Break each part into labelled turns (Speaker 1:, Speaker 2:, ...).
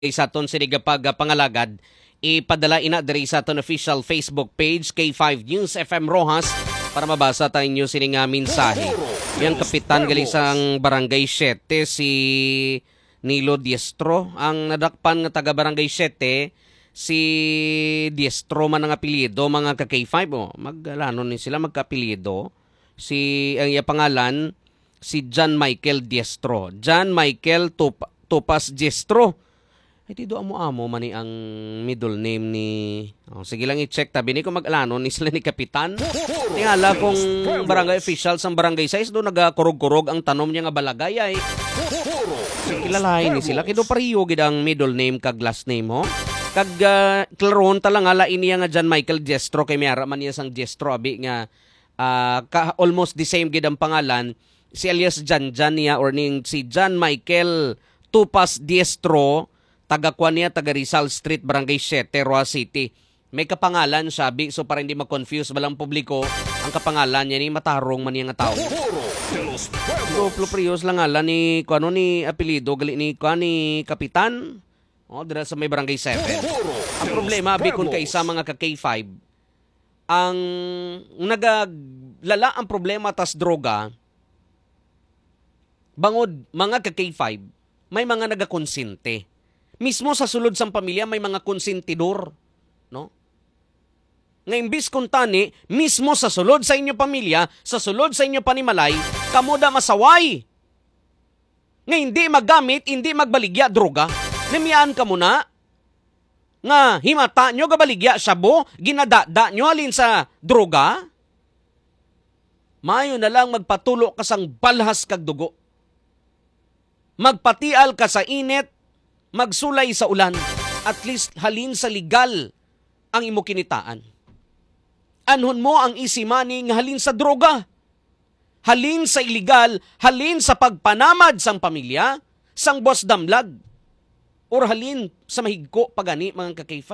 Speaker 1: sa aton sinigapag pangalagad, ipadala ina diri sa aton official Facebook page K5 News FM Rojas para mabasa tayo inyo sining mensahe. Yang kapitan gali sang Barangay 7 si Nilo Diestro, ang nadakpan nga taga Barangay 7 si Diestro man ang apelyido mga ka K5 maglano ni sila magkaapelyido. Si ang iya pangalan si John Michael Diestro. John Michael Tupas Diestro. Ay, tido amo-amo mani ang middle name ni... sige lang i-check tabi ni kung mag-alano ni sila ni Kapitan. Tingala kung barangay official sa barangay 6 doon nagakurog-kurog ang tanom niya nga balagay ay. Kilalahin ni sila. Kido pariyo gid ang middle name kag last name ho. Kag klaron talang ala iniya nga John Michael Diestro kay mayara man niya sang Diestro abi nga almost the same gid ang pangalan. Si alias Jan niya or ning si John Michael Tupas Diestro, taga Kuania, taga Rizal Street, Barangay 7, Roa City. May kapangalan sabi, so para hindi ma-confuse balang publiko, ang kapangalan niya ni matarong man niya nga tao. So, Pluprios lang ala ni, kuano ni apelido, gali ni, ni Kapitan, dira sa may Barangay 7. Ang problema, bikon kaisa mga ka-K5, ang nagalala ang problema tas droga, bangod mga ka-K5, may mga nagakonsinte. Mismo sa sulod sang pamilya may mga konsentidor, no? Nga imbis kung tani, mismo sa sulod sa inyo pamilya, sa sulod sa inyo panimalay, kamo da masaway. Nga hindi maggamit, hindi magbaligya droga, namiyaan ka muna. Nga himata nyo gabaligya sabo, ginadada nyo alin sa droga. Mayo na lang magpatulo ka sang balhas kag dugo. Magpatial ka sa init, magsulay sa ulan, at least halin sa legal ang imo kinitaan. Anhon mo ang easy money nga halin sa droga. Halin sa illegal, halin sa pagpanamad sang pamilya, sang boss damlag, or halin sa mahigko pagani mga ka-K5.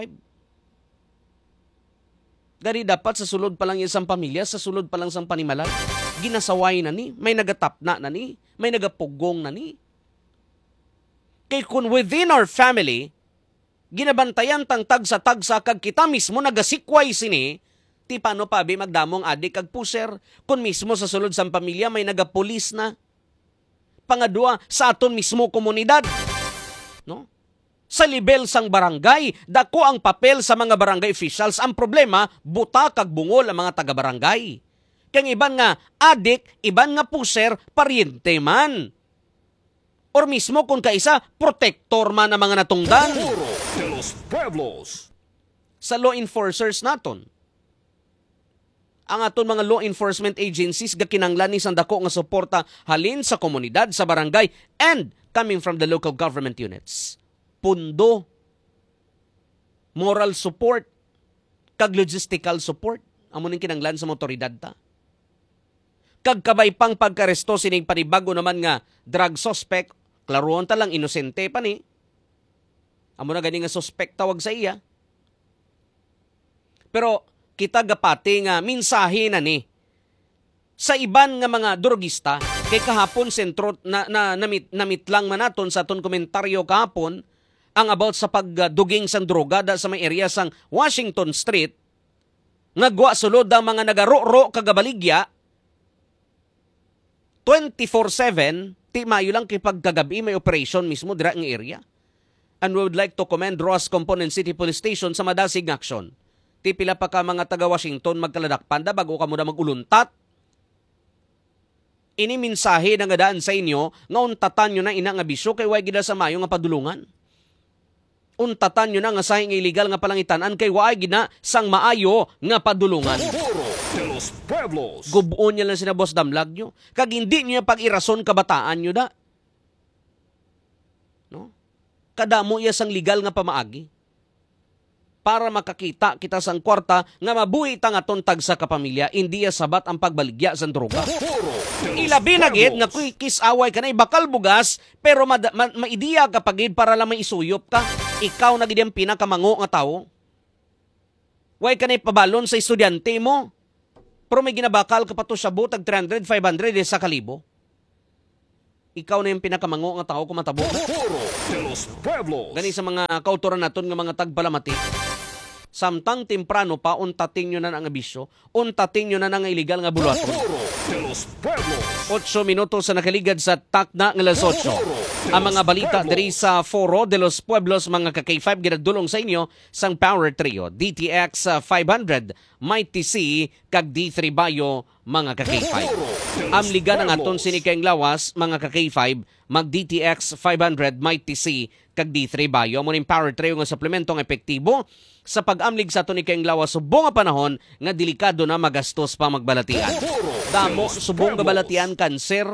Speaker 1: Dari dapat sa sulod pa lang yung sang pamilya, sa sulod pa lang sang panimalay, ginasaway na ni, may nagatapna na ni, may nagapugong na ni. Kay kung within our family, ginabantayan tang tagsa-tagsa kag kita mismo nagasikway sini, ti paano pa magdamong adik kag puser, kung mismo sa sulod sang pamilya may nagapulis na. Pangadua, sa aton mismo komunidad. No? Sa level sang barangay, dako ang papel sa mga barangay officials. Ang problema, buta kag bungol ang mga taga-barangay. Kaya iban nga adik, iban nga puser, pariente man. Or mismo kung kaisa, protector man ang mga natungdan. Sa law enforcers naton. Ang aton mga law enforcement agencies gakinanglan ni sandako nga suporta halin sa komunidad, sa barangay, and coming from the local government units. Pundo, moral support, kag logistical support. Amo ning kinanglan sa motoridad ta. Kag kabay pang pagkaresto sining panibago naman nga drug suspect, klaruon ta lang inosente pa ni. Amo na gani nga suspect tawag sa iya. Pero kita gapati nga mensahe na ni sa iban nga mga drogista kay kahapon sentro namit lang man naton sa aton komentaryo kahapon ang about sa pagduging sang droga da sa may area sang Washington Street ngagwa sulod ang mga nagaro-ro kagabaligya 24/7 ti mayo lang kay pagkagabi may operation mismo dira ng area. And we would like to commend Roas Component City Police Station sa madasig action. Ti pila pa ka mga taga Washington magkaladakpan da bago ka mo na maguluntat. Ini mensahe na nga daan sa inyo nga untatan nyo na ina nga bisyo kay way gida sa mayo nga padulungan. Untatan nyo na nga sahing illegal nga palangitan-an kay way gina sang maayo nga padulungan. Gubuon niya lang sina boss damlag nyo. Kag hindi nyo pag-irason kabataan nyo da. No? Kadamo iya sang legal nga pamaagi. Para makakita kita sang kwarta nga mabuhi ta nga tontag sa kapamilya, hindi ya sabat ang pagbaligya sa droga. Ilabi na gid nga kis-away ka na bakal bugas, pero maidiya ka pagid para lang may isuyop ka. Ikaw na gid ang pinakamango nga tawo. Way ka na ipabalon sa estudyante mo. Pero may ginabakal ka pa to sa butag 300, 500 sa kalibo. ikaw na yung pinakamango nga tao kung matabo. Gani sa mga kauturan naton nga mga tagpalamati, samtang temprano pa, untating nyo na ang abisyo, untating nyo na ang illegal nga bulaton. 8 minuto sa nakaligad sa takna ng alas 8. Ang mga balita diri sa Foro de los Pueblos, mga ka-K5, ginagdulong sa inyo sang Power Trio, DTX 500, Mighty C, kag D3 Bayo, mga ka-K5. Amliga ng aton sinikayang lawas, mga ka-K5, mag DTX 500, Mighty C, kag D3 Bayo. Muning Power Trio nga suplementong epektibo sa pag-amlig sa aton ikayang lawas subong nga panahon nga delikado na magastos pa magbalatian. Damo subong nga balatian kanser.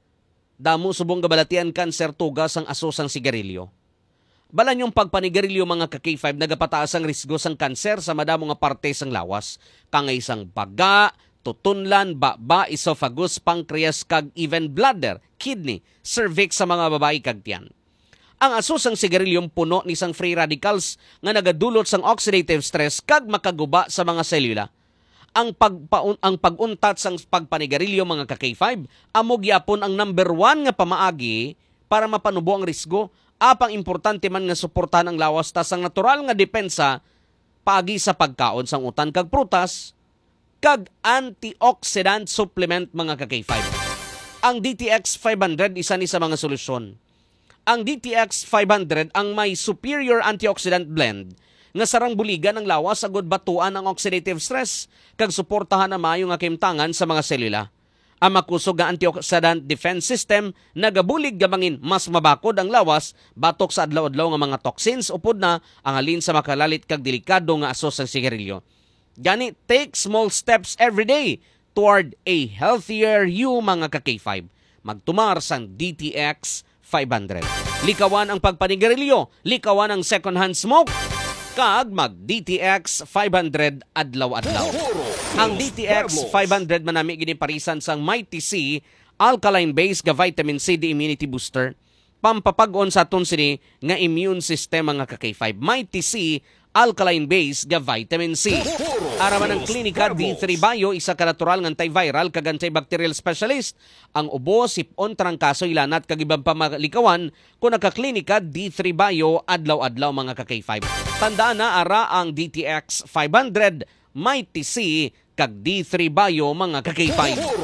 Speaker 1: Damo subong nga balatian kanser, tugas ang aso sang sigarilyo. Balan yung pagpanigarilyo, mga ka-K5, nagapataas ang risgo sang kanser sa madamo nga parte sang lawas. Kangay sang baga, tutunlan, baba, esophagus, pancreas, kag even bladder, kidney, cervix sa mga babae kag tiyan. Ang aso sang sigarilyong puno ni sang free radicals nga nagadulot sang oxidative stress kag makaguba sa mga selula. Ang pag-untat sang pagpanigarilyo, mga ka-K5, amog yapon ang number 1 nga pamaagi para mapanubo ang risgo. Apang importante man nga suportahan ang lawas ta sang natural nga depensa paagi sa pagkaon sang utan kag prutas kag antioxidant supplement, mga ka-K5. Ang DTX 500 isa ni sa mga solusyon. Ang DTX 500 ang may superior antioxidant blend nga sarang buligan ng lawas agud batuan ang oxidative stress kag suportahan na maayo nga kahimtangan sa mga selula. Ang makusog nga antioxidant defense system nagabulig gamangin mas mabakod ang lawas batok sa adlaw-adlaw nga mga toxins upod na ang halin sa makalalit kag delikado nga aso sa sigarilyo. Gani, take small steps every day toward a healthier you, mga ka-K5. Magtumar sang DTX 500. Likawan ang pagpanigarilyo, likawan ang second-hand smoke, kag mag DTX 500 adlaw-adlaw. Ang DTX 500 manami giniparisan sang Mighty C, alkaline-based nga vitamin C di immunity booster, pampapag-on sa aton sini nga immune system, mga ka-K5. Mighty C, alkaline-based nga vitamin C. Araman ng klinika D3 Bio, isa ka natural ng antiviral kag antibacterial specialist. Ang ubo, sipon, trangkaso, ilanat kag ibang pamalikawan kung nakaklinika D3 Bio adlaw-adlaw, mga ka-K5. Tandaan na ara ang DTX 500, Mighty C kag D3 Bio, mga ka-K5.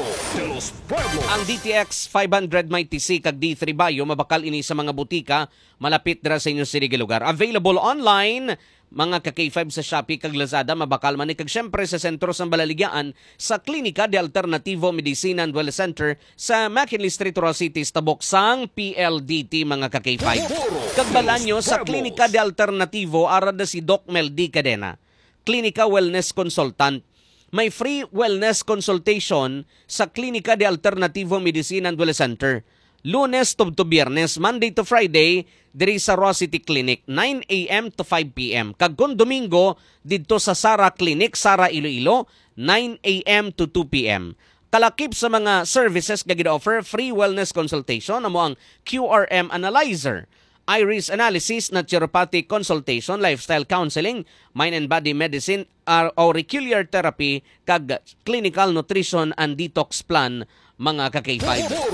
Speaker 1: Ang DTX 500 Mighty C kag D3 Bio mabakal ini sa mga butika malapit dira sa inyong sige lugar. Available online, mga ka-K5, sa Shopee kag Lazada, mabakal man kag syempre sa sentro sa Balaligaan sa Klinika de Alternativo Medicina and Wellness Center sa McKinley Street, Roa City, Tabok sang PLDT, mga ka-K5. Kag balanyo sa Klinika de Alternativo arada si Doc Mel D. Cadena, Klinika Wellness Consultant. May free wellness consultation sa Klinika de Alternativo Medicina and Wellness Center. Lunes to Biyernes, Monday to Friday, diri sa Roa City Clinic, 9 a.m. to 5 p.m. Kag kun Domingo, dito sa Sara Clinic, Sara Iloilo, 9 a.m. to 2 p.m. Kalakip sa mga services nga gina-offer, free wellness consultation, amo ang QRM analyzer, iris analysis, naturopathic consultation, lifestyle counseling, mind and body medicine, auricular therapy, kag clinical nutrition and detox plan, mga ka-K5.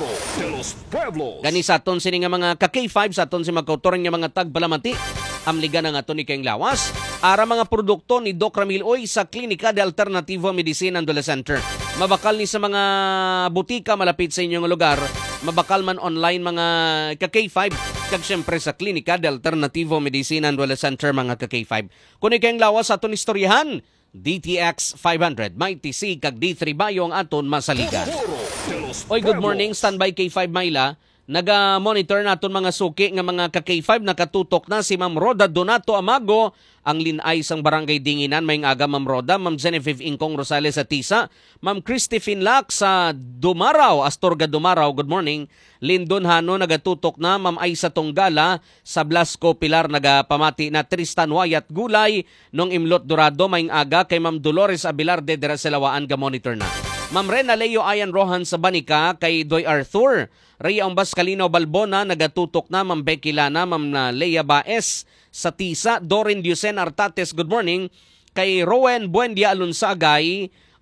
Speaker 1: Gani sa aton sini nga mga ka-K5, sa aton si magkautoran nga mga tagbalamati, amliga na nga aton ni kayong lawas, ara mga produkto ni Doc Ramil Oy sa Klinika de Alternativo Medicina and Wellness Center. Mabakal ni sa mga butika malapit sa inyong lugar, mabakal man online, mga ka-K5, kag syempre sa Klinika de Alternativo Medicina and Wellness Center, mga ka-K5. Kung ikayong lawas sa aton istoryahan, DTX 500, Mighty C kag D3 Bayo ang aton masaligan. Oy, good morning, standby K5 Mayla. Naga-monitor naton mga suki nga mga ka-K5, nakatutok na si Ma'am Roda Donato Amago, ang linay sang Barangay Dinginan. Mayng aga, Ma'am Roda. Ma'am Genevieve Ingkong Rosales sa Tisa. Ma'am Christy Finlac sa Dumaraw, Astorga Dumaraw, good morning. Lindon Hano, nagatutok na. Ma'am Aisa Tunggala sa Blasco Pilar, nagapamati na. Tristan Wayat Gulay nung Imlot Dorado, mayng aga. Kay Ma'am Dolores Abilarde dira sa Lawaan, ga-monitor na. Ma'am Rena Leo Ayan Rohan sa Banika, kay Doy Arthur Ray Ambas Calino Balbona, nagatutok na. Ma'am Becky Lana, Ma'am Leia Baez sa Tisa. Dorin Diusen Artates, good morning. Kay Rowan Buendia Alunsagay,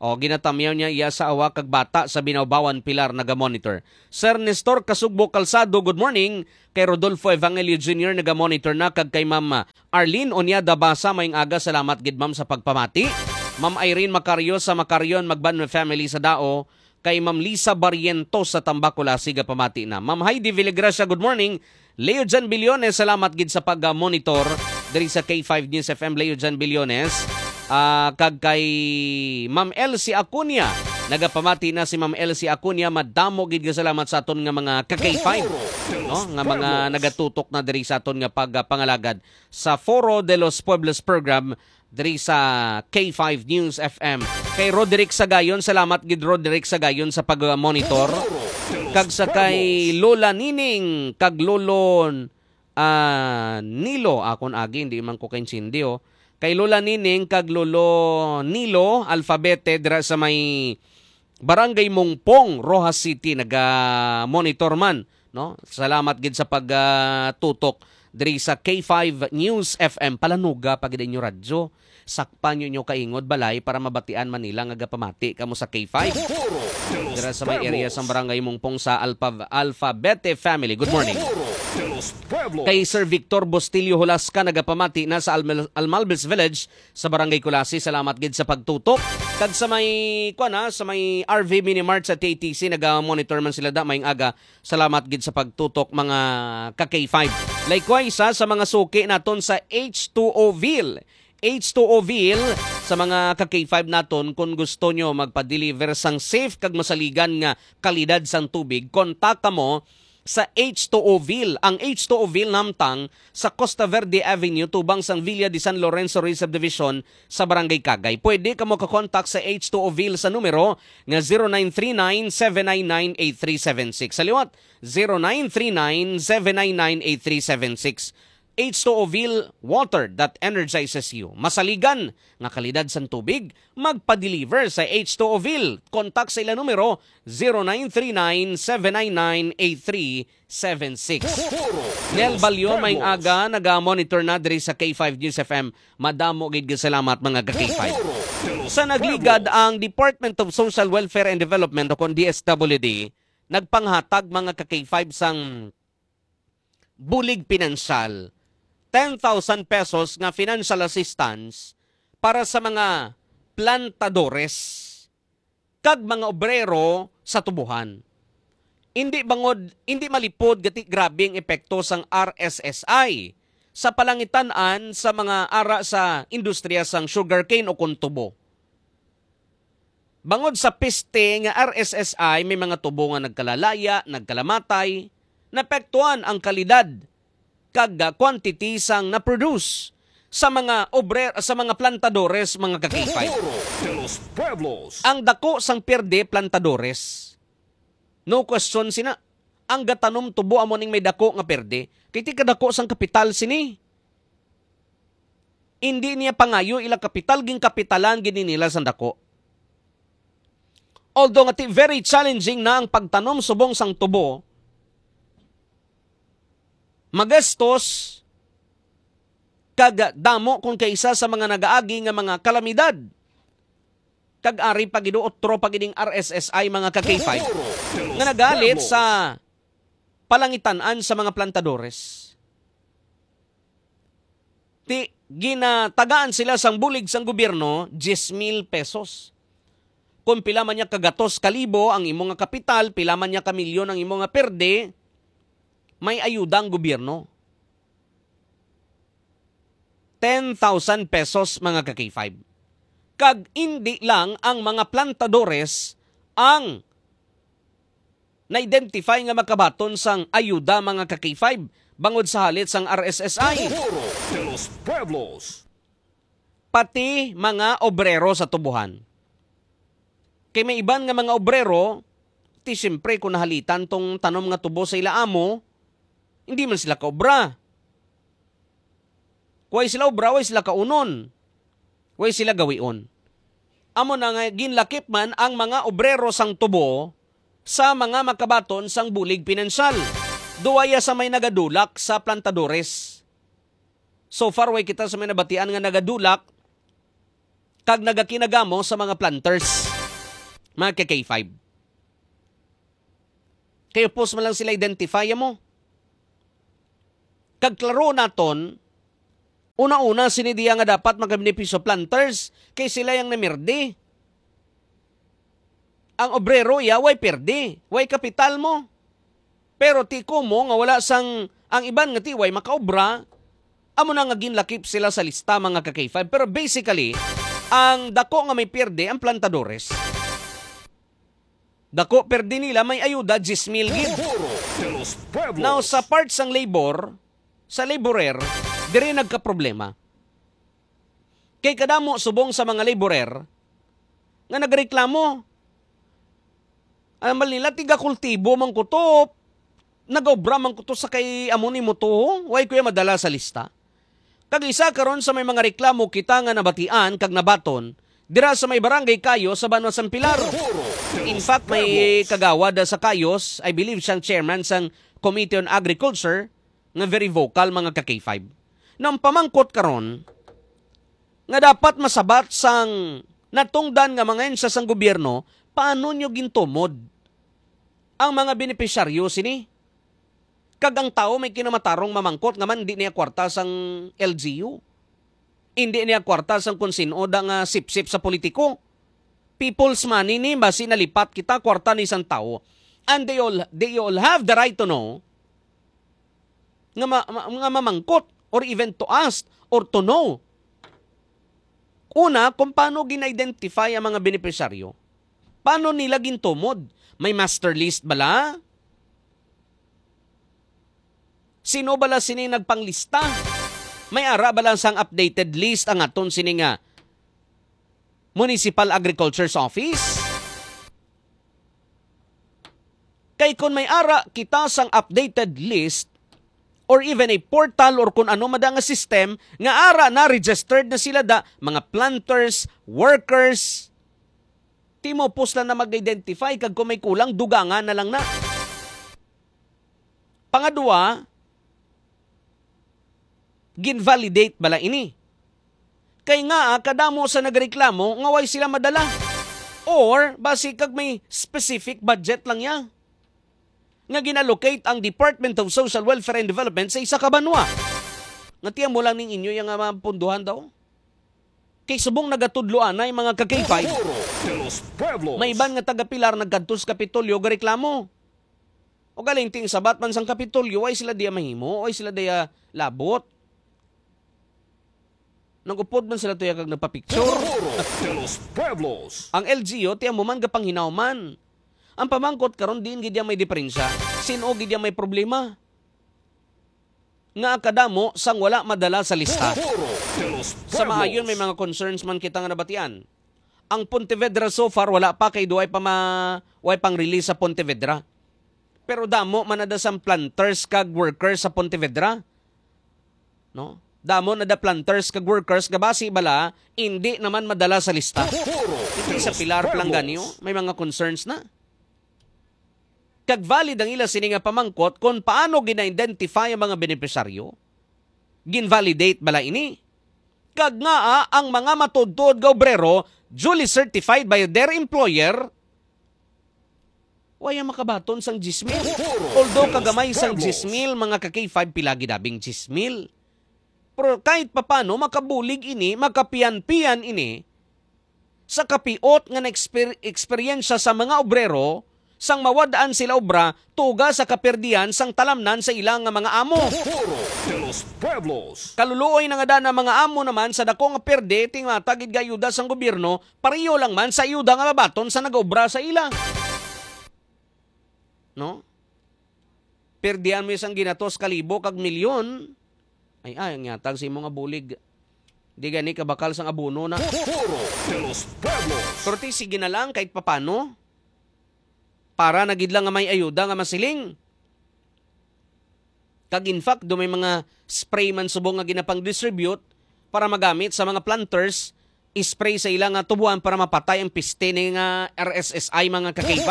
Speaker 1: O ginatamyaw niya iya sa awa kag bata sa Binawbawan Pilar naga-monitor. Sir Nestor Kasugbo Calzado, good morning. Kay Rodolfo Evangelio Jr. naga-monitor na kag kay Ma'am Arlene Onyada Basa mayong aga, salamat gid ma'am sa pagpamati. Ma'am Irene Macario sa Macarion Magban family sa Dao. Kay Ma'am Lisa Barrientos sa Tambacula siga pamati na. Ma'am Heidi Villagracia, good morning. Leo Jan Bilyones, salamat gid sa pag-monitor diri sa K5 News FM. Leo Jan Bilyones. Kag kay Ma'am Elsie Acuña, nagapamati na si Ma'am Elsie Acuña, madamo gid nga salamat sa aton nga mga ka-K5, no? Nga mga nagatutok na diri sa aton nga pagpangalagad sa Foro de los Pueblos program diri sa K5 News FM. Kay Roderick Sagayon, salamat gid Roderick Sagayon sa pag-monitor. Kag sa kay Lola Nining kag Lolon Nilo, akon agi hindi man ko kaintsindi kay Lola Nining kag Lolo Nilo Alfabete dira sa may Barangay Mongpong, Rojas City, naga-monitor man, no? Salamat gid sa pagtutok diri sa K5 News FM. Palanuga pagid inyo radyo. Sakpan nyo kaingod balay para mabatian Manila nga pamati kamo sa K5. Dira sa may area sa Barangay Mongpong sa Alfabete family. Good morning. Kay Sir Victor Bostillo Hulasca, nagapamati na sa Almalbes Village sa Barangay Kulasi. Salamat gid sa pagtutok. Kag sa may sa may RV Minimart sa TTC, naga-monitor man sila da mayong aga. Salamat gid sa pagtutok mga ka-K5. Likewise sa mga suki naton sa H2Oville. H2Oville sa mga ka-K5 naton, kung gusto nyo magpa-deliver sang safe kag masaligan nga kalidad sang tubig, kontakta mo sa H2Oville. Ang H2Oville namtang sa Costa Verde Avenue, tubang sang Villa de San Lorenzo Subdivision sa Barangay Cagay. Pwede ka mo kakontak sa H2Oville sa numero nga 0939-799-8376. Sa liwat, 0939-799-8376. H2Oville, water that energizes you. Masaligan nga kalidad sang tubig, magpa-deliver sa H2Oville. Kontak sa ilang numero 0939-799-8376. Nel Balyon mayong aga, naga-monitor na diri sa K5 News FM. Madamo gid salamat mga ka-K5. Sa nagligad ang Department of Social Welfare and Development o kon DSWD, nagpanghatag mga ka-K5 sang bulig pinansyal. 10,000 pesos nga financial assistance para sa mga plantadores kag mga obrero sa tubuhan. Hindi malipod gati grabing epekto sang RSSI sa palangitan-an sa mga ara sa industriya sang sugarcane o kontubo. Bangod sa piste nga RSSI, may mga tubo nga nagkalalaya, nagkalamatay, napektuan ang kalidad kag quantity sang na-produce sa mga sa mga plantadores, mga ka-K5. Ang dako sang perde plantadores. No question sina. Ang gatanom tubo amo ning may dako nga perde. Kiti kadako sang kapital sini. Hindi niya pangayo ila kapital ging kapitalan gini nila sang dako. Although nga very challenging na ang pagtanom subong sang tubo, magastos kag damo kung kaysa sa mga nagaagi nga mga kalamidad. Kag ari pagiduotro pagiding RSSI mga ka-K5 nga nagalit sa palangitan-an sa mga plantadores. Ginatagaan sila sang bulig sang gobyerno 10,000 pesos. Kung pila man niya kagatos kalibo ang imong nga kapital, pila man niya kamilyon ang imong nga perde, may ayuda ang gobyerno. 10,000 pesos mga ka-K5. Kag hindi lang ang mga plantadores ang na-identify nga makabaton sang ayuda mga ka-K5 bangod sa halit sang RSSI. Pati mga obrero sa tubuhan. Kay may iban nga mga obrero, ti siyempre kung nahalitan tong tanom nga tubo sa ila amo, hindi man sila kaobra. Way sila obra, way sila kaunon. Way sila gawion. Amo na nga ginlakip man ang mga obrero sang tubo sa mga makabaton sang bulig pinansyal. Duwaya sa may nagadulak sa plantadores. So far, way kita sa may nabatian nga nagadulak kag nagakinagamo sa mga planters. mga ka-K5. Kayo post mo lang sila identify mo. Kagklaro naton, una-una sinidiya nga dapat magbenepisyo planters kay sila yung namirdi. Ang obrero way perdi, way kapital mo. Pero tiko mo nga wala sang ang iban nga way makaobra, amo na nga ginlakip sila sa lista mga ka-K5. Pero basically, ang dako nga may perde ang plantadores. Dako perde nila may ayuda 10,000 gid. Now sa parts ng labor, sa laborer, dire nagka-problema. Kay kadamo subong sa mga laborer nga nagreklamo. Amal nila tiga kultibo man kuto, nagobra man kuto sa kay amo ni mo to, way kuya madala sa lista. Kag isa karon sa may mga reklamo kita nga nabatian kag nabaton dira sa may barangay Kayos sa Banwa San Pilar. In fact, may kagawad sa Kayos, I believe siyang chairman sang Committee on Agriculture, nga very vocal mga ka-K5. Nang pamangkot karon nga dapat masabat sang natungdan nga mga ensya sang gobyerno, paano nyo gintumod ang mga benepisyaryo sini? Kag ang tao may kinamatarong mamangkot nga man hindi niya kwarta sang LGU. Hindi niya kwarta sang kung sino nga sip-sip sa politiko. People's money ni basi nalipat kita kwarta ni isang tao. And they all have the right to know nga mamangkot or even to ask or to know. Una, kung paano gina-identify ang mga benepisyaryo. Paano nila gintumod? May master list bala? Sino bala sini nagpanglista? May ara bala sang updated list ang aton sini nga Municipal Agriculture's Office? Kay kung may ara kita sang updated list, or even a portal or kung ano mada nga system, nga ara na registered na sila da, mga planters, workers, timo post lang na mag-identify, kag kung may kulang, dugangan na lang na. Pangadua, ginvalidate bala ini. Kay nga, kadamo sa nagreklamo, nga way sila madala. Or, basi kag may specific budget lang yan nga ginallocate ang Department of Social Welfare and Development sa isa ka banwa. Nga tiyan mo lang ning inyo yung mga punduhan daw. Kay subong nagatudloan na yung mga ka-K5. May iban nga taga-Pilar nagkadtos Kapitolyo gareklamo. O galinting sabat man sang Kapitolyo, ay sila diya mahimo, ay sila diya labot. Nagupod man sila tuya kag nagpa-picture. Ang LGU, tiyan mo man gapang hinauman. Ang pamangkot karon din gid may diferensya. Sino gid may problema? Nga kadamo sang wala madala sa lista. Sa maayon may mga concerns man kita nga nabatian. Ang Pontevedra so far wala pa kay duay way pang release sa Pontevedra. Pero damo manada sang planters kag workers sa Pontevedra. No? Damo na da planters kag workers nga basi bala hindi naman madala sa lista. Hindi sa Pilar Planganio may mga concerns na. Kag valid ang ila sini nga pamangkot kung paano gina-identify ang mga benepisyaryo. Ginvalidate bala ini. Kag nga ang mga matudtod nga obrero duly certified by their employer, waya makabaton sang 10,000. Although kagamay sang 10,000 mga ka-K5 pilagi dabing 10,000. Pero kahit papano makabulig ini, makapian-pian ini sa kapiot nga na-eksperyensya sa mga obrero sang mawadaan sila obra tuga sa kaperdian sang talamnan sa ilang nga mga amo. Kaluluoy na nga na mga amo naman sa dako nga perde tingatagid gayuda sang gobyerno pareho lang man sa ayuda nga mabaton sa nagobra sa ila. No? Perdian mo isang ginatos kalibo kag milyon. Ay ang yatag sa imong nga bulig. Di gani kabakal sang abono na. Pero sige na lang kahit papano. Para nagid lang nga may ayuda nga masiling. Kag in fact, do may mga spray man subong nga ginapang-distribute para magamit sa mga planters, spray sa ilang nga tubuan para mapatay ang piste ni nga RSSI mga ka-K5.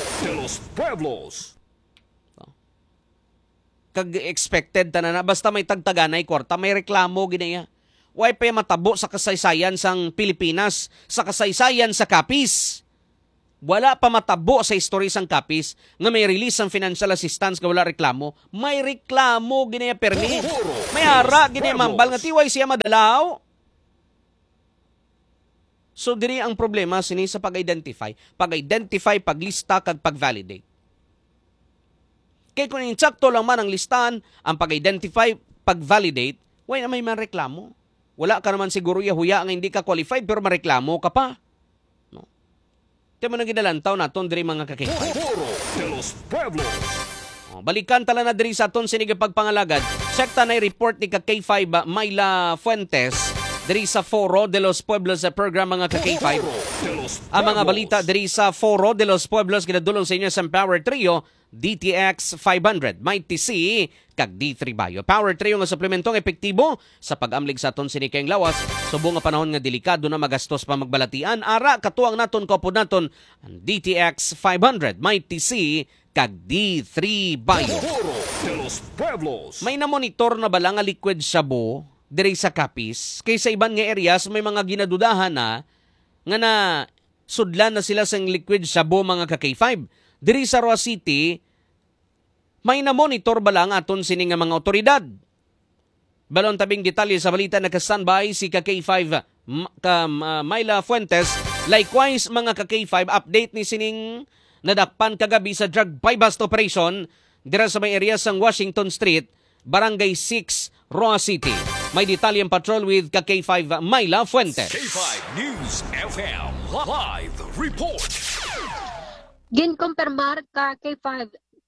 Speaker 1: Kag expected tanan na basta may tagtaganay kwarta, may reklamo ginaya. Way pa matabo sa kasaysayan sang Pilipinas, sa kasaysayan sa Capiz. Wala pa matabo sa history sang kapis nga may release ang financial assistance nga wala reklamo. May reklamo ginaya permit. May ara ginaya mambal nga tiway siya madalaw. So diri ang problema sini sa pag-identify, paglista kag pag-validate. Kay kung insakto lang man ang listahan, ang pag-identify, pag-validate, why na may man reklamo? Wala ka naman siguro yahuya nga hindi ka qualified pero mareklamo ka pa. No? Kaya mo nang ginalantaw naton diri mga kakay. Balikan tala na diri sa aton sinig pagpangalagad. Sekta na report ni K5 Myla Fuentes diri sa Foro de los Pueblos sa program mga K5. Ang mga balita diri sa Foro de los Pueblos ginadulong sa inyo sa Power Trio DTX 500, Mighty C, kag D3 Bio. Power Trio nga suplementong epektibo sa pag-amlig sa aton sinikayng lawas. Subo nga panahon nga delikado na magastos pa magbalatian. Ara, katuang naton, kopod naton, ang DTX 500, Mighty C, kag D3 Bio. May na-monitor na bala nga liquid shabu diri sa Capiz. Kaysa iban nga areas, may mga ginadudahan na nga na sudlan na sila sa liquid shabu mga ka-K5. Diri sa Roa City, may na-monitor ba lang aton sining nga mga otoridad? Balon tabing detalye sa balita naka-standby si ka-K5 Myla Fuentes. Likewise, mga ka-K5, update ni sining nadakpan kagabi sa drug buy-bust operation dira sa may area sang Washington Street, Barangay 6, Roa City. May detalyeng patrol with ka-K5 Myla Fuentes.
Speaker 2: K5 News FM Live Report.
Speaker 3: Ginkumpirmar ka K5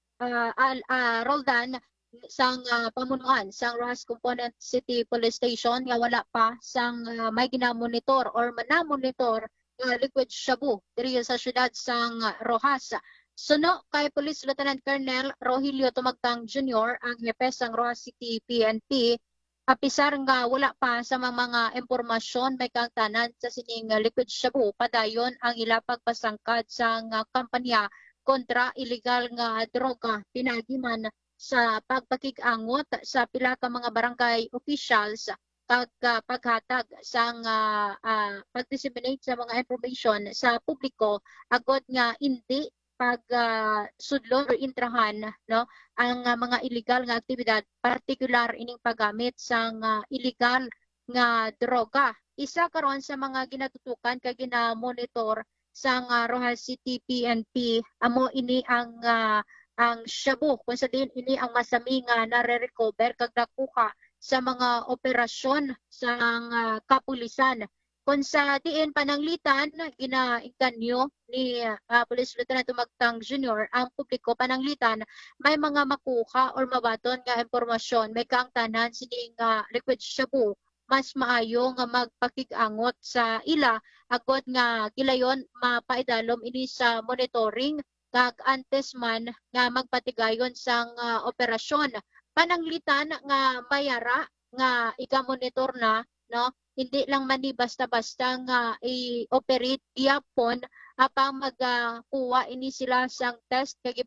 Speaker 3: Roldan sang pamunuan sang Rojas Component City Police Station nga wala pa sang may ginamonitor or manamonitor liquid shabu diri sa syudad sang Rojas. Suno kay Police Lieutenant Colonel Rogelio Tumagtang Jr. ang hepe sang Rojas City PNP. Apisar nga wala pa sa mga impormasyon may kangtanan sa sining liquid shabu padayon ang ila pagpasangkad sa kampanya kontra illegal nga droga pinagiman sa pagpakig-angot sa pila ka mga barangay officials kag paghatag sa pag-disseminate sa mga information sa publiko agod nga hindi pag sudlo or intrahan no ang mga illegal nga aktibidad, partikular ining paggamit sa illegal nga droga. Isa karon sa mga ginatutukan kag gina-monitor sa Rojas City PNP amo ini ang shabu kung sa din ini ang masami nga nare-recover kag nakuha sa mga operasyon sa kapulisan. Kung sa diin pananglitan, ginainganyo ni Police Lieutenant Tumagtang Jr. ang publiko pananglitan, may mga makuha or mabaton nga impormasyon, may kaangtanan sining liquid shabu, mas maayo nga magpakig-angot sa ila, agod nga gilayon mapaidalom ini sa monitoring, kag antes man nga magpatigayon sang operasyon. Pananglitan nga mayara nga ika-monitor na, no? Hindi lang man ni basta-basta nga i-operate yapon apang magkuha ini sila sang test kag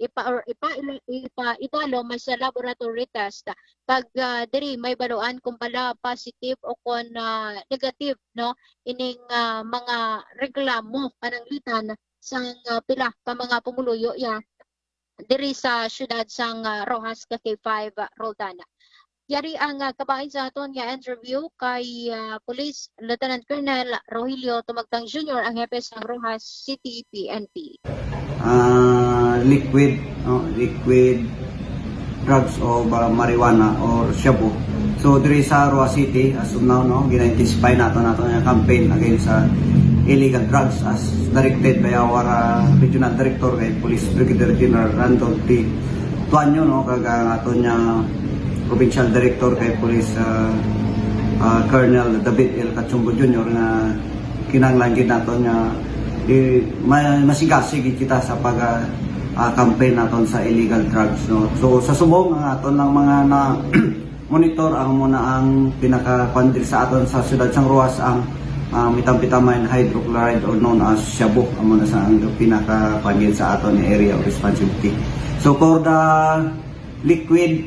Speaker 3: ipalo may sa laboratory test kag diri may baluan kung pala positive o kung negative no ining mga reklamo pananglitan sang pila ka mga pumuluyo ya diri sa syudad sang Rojas K5 Roldan. Yari ang kabahin sa aton nga interview kay Police Lieutenant Colonel Rogelio Tumagtang Jr. ang hepe sa Rojas City PNP.
Speaker 4: Liquid drugs o marijuana or shabu. So diri sa Rojas City as of now gina-intensify nato yung campaign against illegal drugs as directed by our Regional Director kay Police Brigadier General Randolph T. Tuanyo kag aton nya Provincial Director kay Police Colonel David L. Cachumbo Jr. na kinahanglan naton nga masigasig kita sa pag-campaign naton sa illegal drugs. No? So sa subong ang aton ng mga na monitor ang muna ang pinaka-kwantil sa aton sa siyudad sang Rojas ang methamphetamine hydrochloride or known as shabu ang muna sa ang pinaka-kwantil sa aton area of responsibility. So for the liquid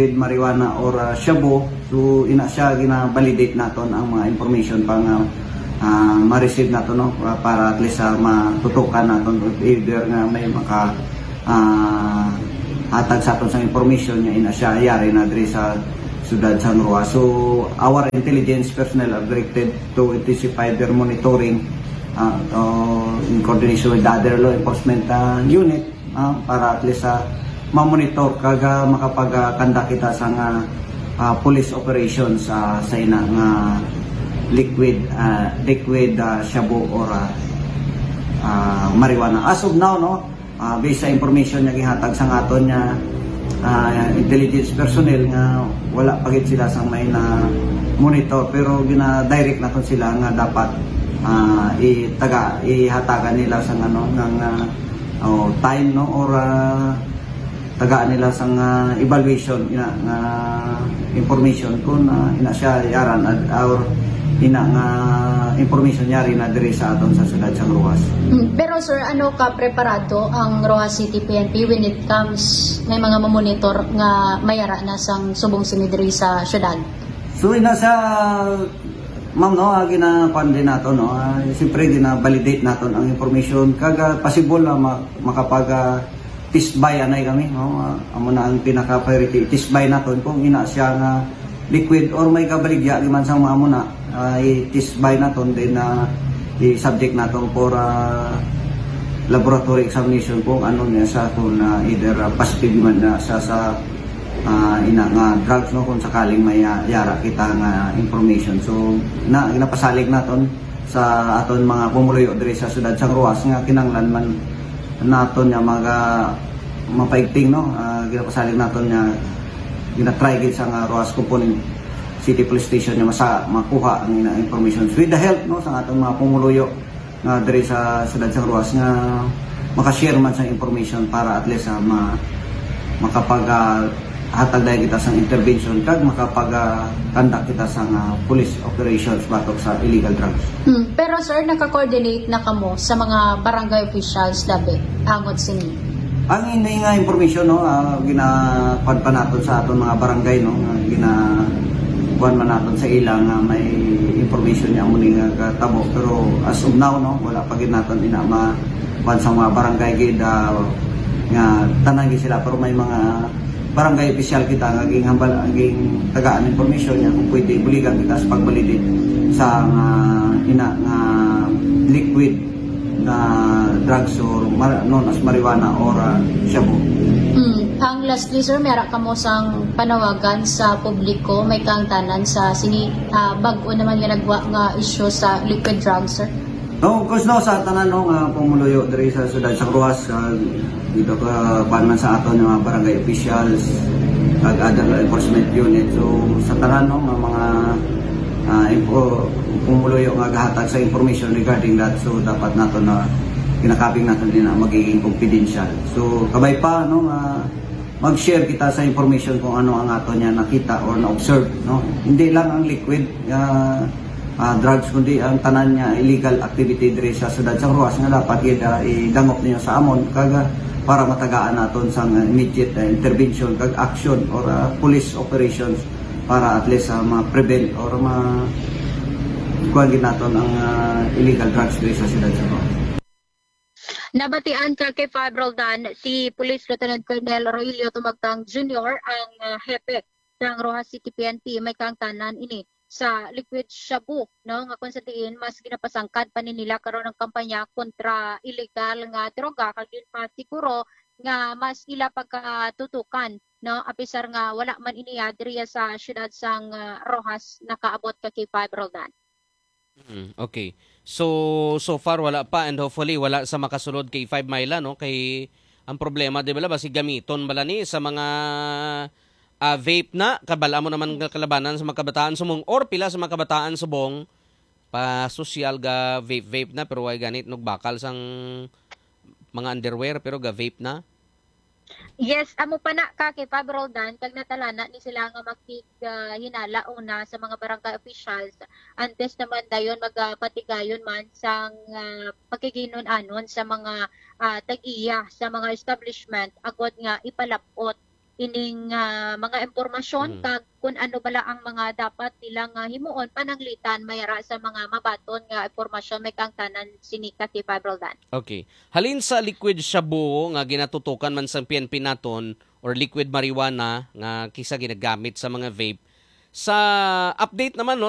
Speaker 4: marijuana or shabu, so ina siya gina-validate naton ang mga information pang ma-receive nato no para at least matutukan naton if either nga may maka hatag sa aton sa information niya ina siya yari na diri sa Sudad San Roa. So our intelligence personnel are directed to intensify their monitoring in coordination with the other law enforcement unit para at least ma-monitor kaga makapagkanda kita sa police operations sa ina nga liquid shabu or marijuana. As of now no, based sa information niya gihatag sa aton niya intelligence personnel nga wala pagit sila sa may na monitor pero gina-direct naton sila nga dapat ihatagan nila sa time no or tagaan nila sa evaluation ina nga information kung ina siya yaran or ina nga information yari na diri sa aton sa Sudad San Roas.
Speaker 3: Pero sir, ano ka preparado ang Rojas City PNP when it comes may mga mamonitor nga mayara na sang subong sini diri sa syudad?
Speaker 4: So ina sa ma'am no, ginakuan din nato no, siyempre gina-validate naton ang information kaga possible na makapag tisbay anay kami no, amo na ang pinaka priority tisbay naton kung ina siya nga liquid or may kabaligya giman sa mga amo na i-tisbay naton din i-subject naton for laboratory examination kung ano niya sa kung either positive man na sa ina nga drugs no kung sakaling may yara kita nga information. So ginapasalig naton sa aton mga pumuluyo diri sa Sudad San Roas nga kinanglan man naton nga mapaigting no, ginapasalig naton nga gina-try gid sa Roas Component City Police Station nga makuha ang information with the help no sa atong mga pumuluyo nga diri sa Sudad San Roas nga makashare man sa information para at least makapag hatag dahil kita sa intervention kag makapag-conduct kita sa police operations batok sa illegal drugs.
Speaker 3: Pero sir, naka-coordinate na kamo sa mga barangay officials labi angod sini?
Speaker 4: Ang inay nga information no, ginakuan pa naton sa aton mga barangay no, ginakuan man naton sa ilang may information niya muni nga katabo pero as of now no, wala pa gid naton ina kuan sa mga barangay gid nga tanan gid sila pero may mga barangay official kita nga aging tagaan information niya kung pwede buligan kita sa pagbalidit sa ina nga liquid na drugs or known as marijuana or shabu.
Speaker 3: Ang lastly sir, meron ka mo sang panawagan sa publiko may kang tanan sa bag-o naman nga nagwa nga issue sa liquid drugs sir?
Speaker 4: No, because no sa tanan no pumuluyo diri sa Sudad San Roas dito ka man sa aton mga barangay officials ag other law enforcement unit. So sa tanan no mga pumuluyo nga gahatag sa information regarding that, so dapat nato na kinakabing natin din na magiging confidential. So kabay pa no mag-share kita sa information kung ano ang ato niya nakita or na-observe no. Hindi lang ang liquid drugs kundi ang tanan niya illegal activity diri sa Sudad San Roas nga dapat idangop niyo sa amon kaga para matagaan naton sa immediate intervention kag action or police operations para at least ma-prevent or kuan naton ang illegal drugs diri sa Sudad San Roas.
Speaker 3: Nabatian ka kay Roldan si Police Lieutenant Colonel Rogelio Tumagtang Jr. ang hepe ng Rojas City PNP may kang tanan ini sa liquid shabu no nga kung sa diin mas ginapasangkad pa nila karon ng kampanya kontra illegal nga droga kag din pa siguro nga mas ila pagkatutukan no apisar nga wala man iniya diri sa syudad sang Rojas nakaabot ka kay Roldan.
Speaker 1: Okay. So far wala pa and hopefully wala sa makasulod kay 5 Mile no kay ang problema di ba basi gamiton bala ni sa mga vape na kabala mo naman kalabanan sa mga kabataan sumong or pila sa mga kabataan subong pa social ga vape na pero way ganit nog bakal sang mga underwear pero ga vape na.
Speaker 3: Yes, amo pa na ka kay Roldan kag natalana ni sila nga hinala una sa mga barangay officials antes naman dayon magpatigayon man sang pagkiginon-anon sa mga tag-iya sa mga establishment agod nga ipalapot ining mga impormasyon kag kung ano bala ang mga dapat nilang himuon pananglitan mayara sa mga mabaton nga impormasyon may kang tanan sinika ti Roldan.
Speaker 1: Okay. Halin sa liquid shabu nga ginatutukan man sa PNP naton or liquid marijuana nga kisa ginagamit sa mga vape. Sa update naman no